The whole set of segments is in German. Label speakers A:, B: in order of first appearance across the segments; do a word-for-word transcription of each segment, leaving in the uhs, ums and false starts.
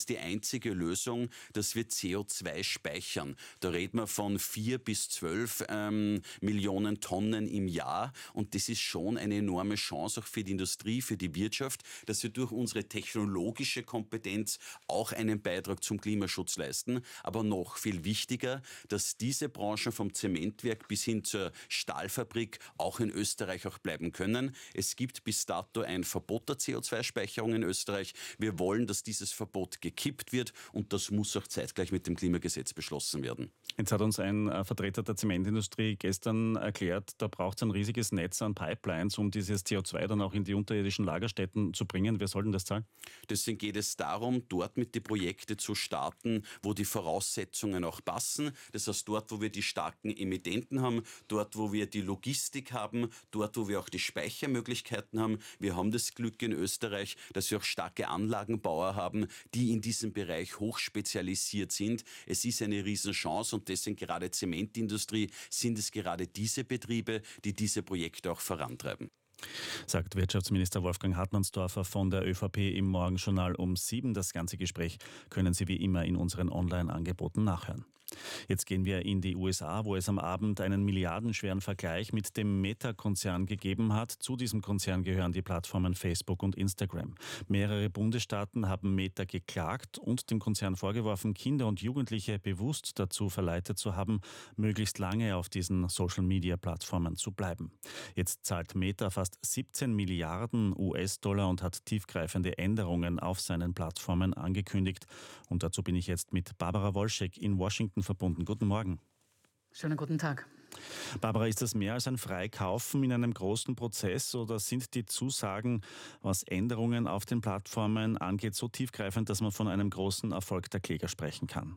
A: die einzige Lösung, dass wir C O zwei speichern. Da reden wir von vier bis zwölf ähm, Millionen Tonnen im Jahr und das ist schon eine enorme Chance auch für die Industrie, für die Wirtschaft, dass wir durch unsere technologische Kompetenz auch einen Beitrag zum Klimaschutz leisten. Aber noch viel wichtiger, dass diese Branchen vom Zementwerk bis hin zur Stahlfabrik auch in Österreich auch bleiben können. Es gibt bis dato ein Verbot der C O zwei Speicherung in Österreich. Wir wollen, dass dieses Verbot gekippt wird und das muss auch zeitgleich mit dem Klimagesetz beschlossen werden.
B: Jetzt hat uns ein Vertreter der Zementindustrie gestern erklärt, da braucht es ein riesiges Netz an Pipelines, um dieses C O zwei dann auch in die unterirdischen Lagerstätten zu bringen. Wer soll denn das zahlen?
A: Deswegen geht es darum, dort mit die Projekte zu starten, wo die Voraussetzungen auch passen. Das heißt, dort, wo wir die starken Emittenten haben, dort, wo wir die Logistik haben, dort, wo wir auch die Speichermöglichkeiten haben. Wir haben das Glück in Österreich, dass wir auch starke Anlagenbauer haben, die in diesem Bereich hochspezialisiert sind. Es ist eine Riesenchance und deswegen gerade Zementindustrie sind es gerade diese Betriebe, die diese Projekte auch vorantreiben.
B: Sagt Wirtschaftsminister Wolfgang Hartmannsdorfer von der ÖVP im Morgenjournal um sieben. Das ganze Gespräch können Sie wie immer in unseren Online-Angeboten nachhören. Jetzt gehen wir in die U S A, wo es am Abend einen milliardenschweren Vergleich mit dem Meta-Konzern gegeben hat. Zu diesem Konzern gehören die Plattformen Facebook und Instagram. Mehrere Bundesstaaten haben Meta geklagt und dem Konzern vorgeworfen, Kinder und Jugendliche bewusst dazu verleitet zu haben, möglichst lange auf diesen Social-Media-Plattformen zu bleiben. Jetzt zahlt Meta fast siebzehn Milliarden U S-Dollar und hat tiefgreifende Änderungen auf seinen Plattformen angekündigt. Und dazu bin ich jetzt mit Barbara Wolschek in Washington verbunden. Guten Morgen.
C: Schönen guten Tag.
B: Barbara, ist das mehr als ein Freikaufen in einem großen Prozess oder sind die Zusagen, was Änderungen auf den Plattformen angeht, so tiefgreifend, dass man von einem großen Erfolg der Kläger sprechen kann?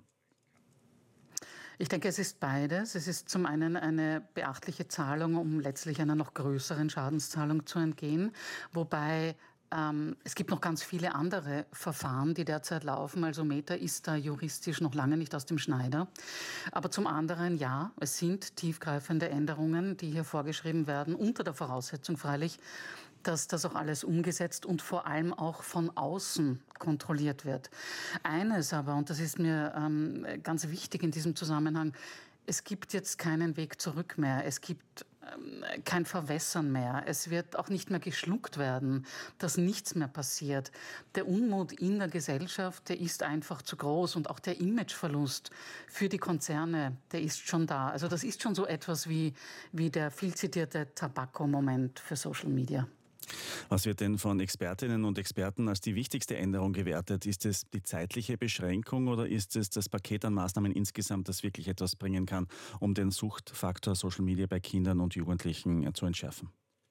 C: Ich denke, es ist beides. Es ist zum einen eine beachtliche Zahlung, um letztlich einer noch größeren Schadenszahlung zu entgehen, wobei ähm, es gibt noch ganz viele andere Verfahren, die derzeit laufen. Also Meta ist da juristisch noch lange nicht aus dem Schneider. Aber zum anderen, ja, es sind tiefgreifende Änderungen, die hier vorgeschrieben werden, unter der Voraussetzung freilich, dass das auch alles umgesetzt und vor allem auch von außen kontrolliert wird. Eines aber, und das ist mir ähm, ganz wichtig in diesem Zusammenhang, es gibt jetzt keinen Weg zurück mehr. Es gibt ähm, kein Verwässern mehr. Es wird auch nicht mehr geschluckt werden, dass nichts mehr passiert. Der Unmut in der Gesellschaft, der ist einfach zu groß und auch der Imageverlust für die Konzerne, der ist schon da. Also das ist schon so etwas wie, wie der viel zitierte Tabakko-Moment für Social Media.
B: Was wird denn von Expertinnen und Experten als die wichtigste Änderung gewertet? Ist es die zeitliche Beschränkung oder ist es das Paket an Maßnahmen insgesamt, das wirklich etwas bringen kann, um den Suchtfaktor Social Media bei Kindern und Jugendlichen zu entschärfen?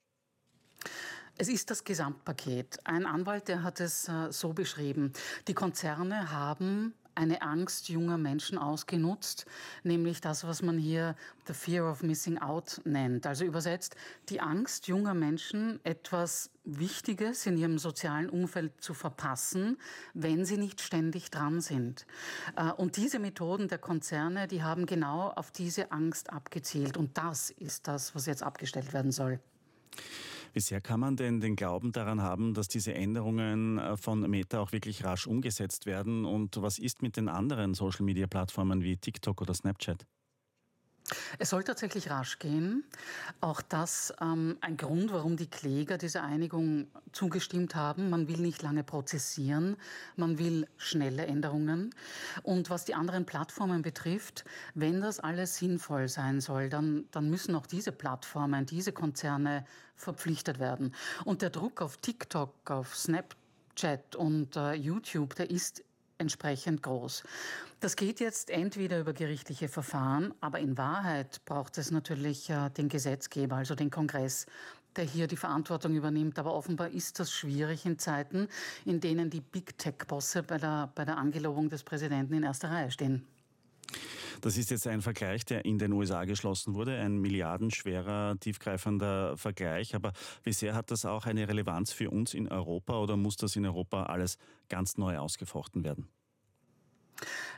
C: Es ist das Gesamtpaket. Ein Anwalt, der hat es äh, so beschrieben. Die Konzerne haben eine Angst junger Menschen ausgenutzt, nämlich das, was man hier the fear of missing out nennt. Also übersetzt, die Angst junger Menschen, etwas Wichtiges in ihrem sozialen Umfeld zu verpassen, wenn sie nicht ständig dran sind. Und diese Methoden der Konzerne, die haben genau auf diese Angst abgezielt. Und das ist das, was jetzt abgestellt werden soll.
B: Wie sehr kann man denn den Glauben daran haben, dass diese Änderungen von Meta auch wirklich rasch umgesetzt werden? Und was ist mit den anderen Social-Media-Plattformen wie TikTok oder Snapchat?
C: Es soll tatsächlich rasch gehen. Auch das ähm, ein Grund, warum die Kläger dieser Einigung zugestimmt haben. Man will nicht lange prozessieren, man will schnelle Änderungen. Und was die anderen Plattformen betrifft, wenn das alles sinnvoll sein soll, dann, dann müssen auch diese Plattformen, diese Konzerne verpflichtet werden. Und der Druck auf TikTok, auf Snapchat und äh, YouTube, der ist entsprechend groß. Das geht jetzt entweder über gerichtliche Verfahren, aber in Wahrheit braucht es natürlich äh, den Gesetzgeber, also den Kongress, der hier die Verantwortung übernimmt. Aber offenbar ist das schwierig in Zeiten, in denen die Big Tech-Bosse bei der, bei der Angelobung des Präsidenten in erster Reihe stehen.
B: Das ist jetzt ein Vergleich, der in den U S A geschlossen wurde, ein milliardenschwerer, tiefgreifender Vergleich. Aber wie sehr hat das auch eine Relevanz für uns in Europa oder muss das in Europa alles ganz neu ausgefochten werden?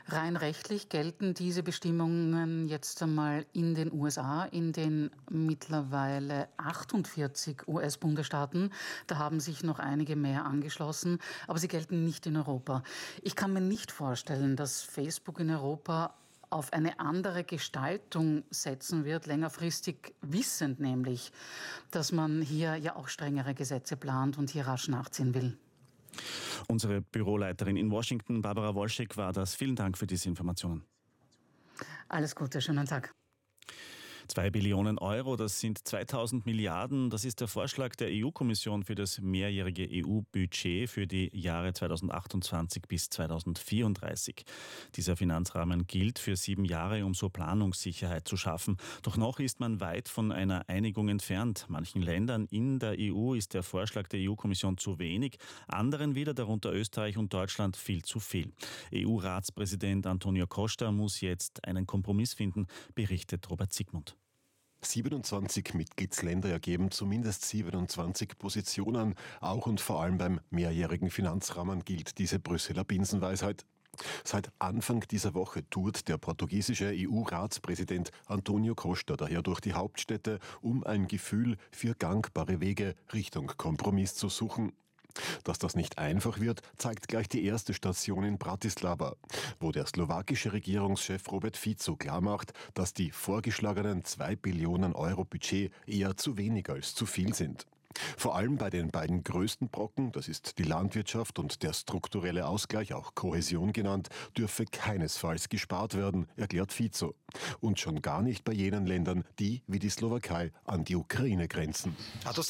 C: Rein rechtlich gelten diese Bestimmungen jetzt einmal in den U S A, in den mittlerweile achtundvierzig U S-Bundesstaaten. Da haben sich noch einige mehr angeschlossen, aber sie gelten nicht in Europa. Ich kann mir nicht vorstellen, dass Facebook in Europa auf eine andere Gestaltung setzen wird, längerfristig wissend nämlich, dass man hier ja auch strengere Gesetze plant und hier rasch nachziehen will.
B: Unsere Büroleiterin in Washington, Barbara Wolschek, war das. Vielen Dank für diese Informationen.
C: Alles Gute, schönen Tag.
B: Zwei Billionen Euro, das sind zweitausend Milliarden. Das ist der Vorschlag der E U-Kommission für das mehrjährige E U-Budget für die Jahre zweitausendachtundzwanzig bis zweitausendvierunddreißig. Dieser Finanzrahmen gilt für sieben Jahre, um so Planungssicherheit zu schaffen. Doch noch ist man weit von einer Einigung entfernt. Manchen Ländern in der E U ist der Vorschlag der E U-Kommission zu wenig, anderen wieder, darunter Österreich und Deutschland, viel zu viel. E U-Ratspräsident Antonio Costa muss jetzt einen Kompromiss finden, berichtet Robert Zygmunt.
D: siebenundzwanzig Mitgliedsländer ergeben zumindest siebenundzwanzig Positionen. Auch und vor allem beim mehrjährigen Finanzrahmen gilt diese Brüsseler Binsenweisheit. Seit Anfang dieser Woche tourt der portugiesische E U-Ratspräsident Antonio Costa daher durch die Hauptstädte, um ein Gefühl für gangbare Wege Richtung Kompromiss zu suchen. Dass das nicht einfach wird, zeigt gleich die erste Station in Bratislava, wo der slowakische Regierungschef Robert Fico klarmacht, dass die vorgeschlagenen zwei Billionen Euro Budget eher zu wenig als zu viel sind. Vor allem bei den beiden größten Brocken, das ist die Landwirtschaft und der strukturelle Ausgleich, auch Kohäsion genannt, dürfe keinesfalls gespart werden, erklärt Fico. Und schon gar nicht bei jenen Ländern, die, wie die Slowakei, an die Ukraine grenzen.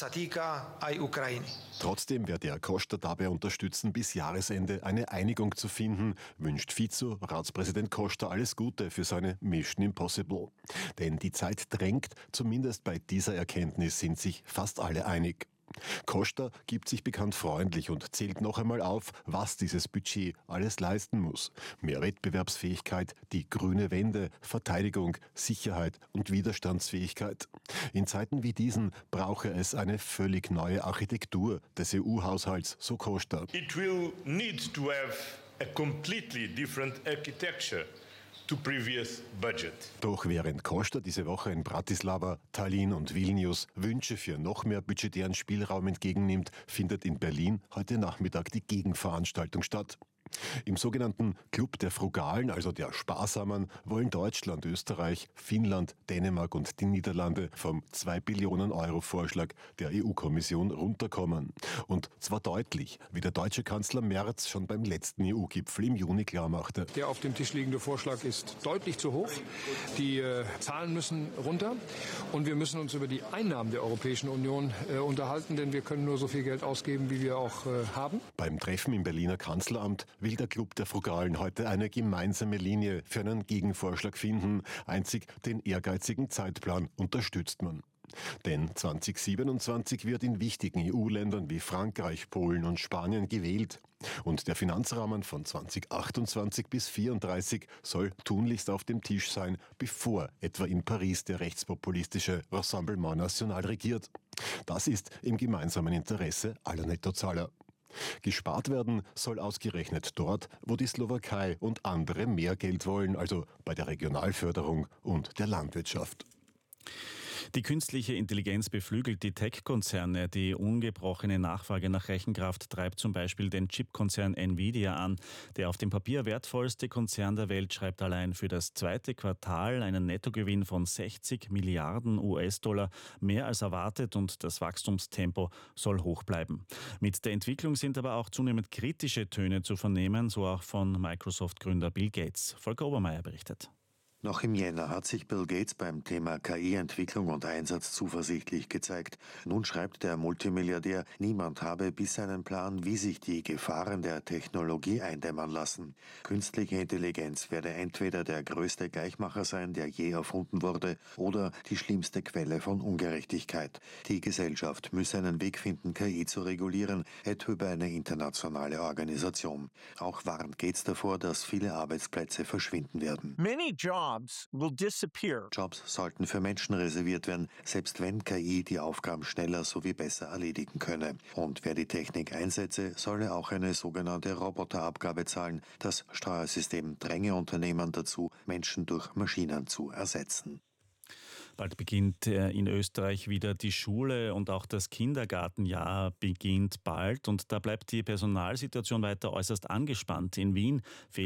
D: Trotzdem werde er Costa dabei unterstützen, bis Jahresende eine Einigung zu finden, wünscht Fico Ratspräsident Costa alles Gute für seine Mission Impossible. Denn die Zeit drängt, zumindest bei dieser Erkenntnis sind sich fast alle einig. Costa gibt sich bekannt freundlich und zählt noch einmal auf, was dieses Budget alles leisten muss. Mehr Wettbewerbsfähigkeit, die grüne Wende, Verteidigung, Sicherheit und Widerstandsfähigkeit. In Zeiten wie diesen brauche es eine völlig neue Architektur des E U-Haushalts, so Costa.
E: It will need to have a completely different architecture to previous budget.
D: Doch während Costa diese Woche in Bratislava, Tallinn und Vilnius Wünsche für noch mehr budgetären Spielraum entgegennimmt, findet in Berlin heute Nachmittag die Gegenveranstaltung statt. Im sogenannten Club der Frugalen, also der Sparsamen, wollen Deutschland, Österreich, Finnland, Dänemark und die Niederlande vom zwei Billionen Euro Vorschlag der E U-Kommission runterkommen. Und zwar deutlich, wie der deutsche Kanzler Merz schon beim letzten E U-Gipfel im Juni klarmachte.
F: Der auf dem Tisch liegende Vorschlag ist deutlich zu hoch. Die äh, Zahlen müssen runter und wir müssen uns über die Einnahmen der Europäischen Union äh, unterhalten, denn wir können nur so viel Geld ausgeben, wie wir auch äh, haben.
D: Beim Treffen im Berliner Kanzleramt will der Club der Frugalen heute eine gemeinsame Linie für einen Gegenvorschlag finden. Einzig den ehrgeizigen Zeitplan unterstützt man. Denn zwanzig siebenundzwanzig wird in wichtigen E U-Ländern wie Frankreich, Polen und Spanien gewählt. Und der Finanzrahmen von zwanzig achtundzwanzig bis vierunddreißig soll tunlichst auf dem Tisch sein, bevor etwa in Paris der rechtspopulistische Rassemblement National regiert. Das ist im gemeinsamen Interesse aller Nettozahler. Gespart werden soll ausgerechnet dort, wo die Slowakei und andere mehr Geld wollen, also bei der Regionalförderung und der Landwirtschaft.
B: Die künstliche Intelligenz beflügelt die Tech-Konzerne. Die ungebrochene Nachfrage nach Rechenkraft treibt zum Beispiel den Chipkonzern Nvidia an. Der auf dem Papier wertvollste Konzern der Welt schreibt allein für das zweite Quartal einen Nettogewinn von sechzig Milliarden U S-Dollar, mehr als erwartet, und das Wachstumstempo soll hoch bleiben. Mit der Entwicklung sind aber auch zunehmend kritische Töne zu vernehmen, so auch von Microsoft-Gründer Bill Gates. Volker Obermeier berichtet.
G: Noch im Jänner hat sich Bill Gates beim Thema K I-Entwicklung und Einsatz zuversichtlich gezeigt. Nun schreibt der Multimilliardär, niemand habe bisher einen Plan, wie sich die Gefahren der Technologie eindämmern lassen. Künstliche Intelligenz werde entweder der größte Gleichmacher sein, der je erfunden wurde, oder die schlimmste Quelle von Ungerechtigkeit. Die Gesellschaft müsse einen Weg finden, K I zu regulieren, etwa über eine internationale Organisation. Auch warnt Gates davor, dass viele Arbeitsplätze verschwinden werden.
H: Many jobs jobs will disappear.
G: Jobs sollten für Menschen reserviert werden, selbst wenn K I die Aufgaben schneller sowie besser erledigen könne. Und wer die Technik einsetze, solle auch eine sogenannte Roboterabgabe zahlen. Das Steuersystem dränge Unternehmen dazu, Menschen durch Maschinen zu ersetzen.
B: Bald beginnt in Österreich wieder die Schule und auch das Kindergartenjahr beginnt bald. Und da bleibt die Personalsituation weiter äußerst angespannt. In Wien fehlt